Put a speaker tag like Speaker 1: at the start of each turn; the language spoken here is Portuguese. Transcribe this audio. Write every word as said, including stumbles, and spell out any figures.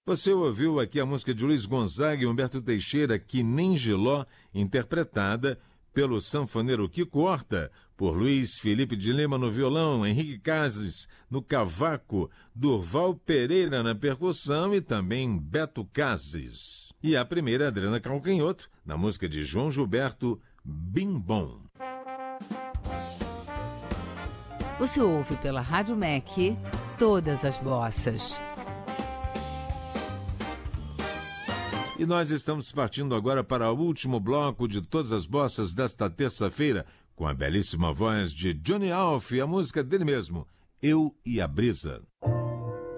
Speaker 1: Você ouviu aqui a música de Luiz Gonzaga e Humberto Teixeira, Que Nem Giló, interpretada pelo sanfoneiro Kiko Horta, por Luiz Felipe de Lima no violão, Henrique Cases no cavaco, Durval Pereira na percussão e também Beto Cases. E a primeira, Adriana Calcanhoto, na música de João Gilberto, Bim Bom.
Speaker 2: Você ouve pela Rádio M E C todas as bossas.
Speaker 1: E nós estamos partindo agora para o último bloco de todas as bossas desta terça-feira, com a belíssima voz de Johnny Alf e a música dele mesmo, Eu e a Brisa.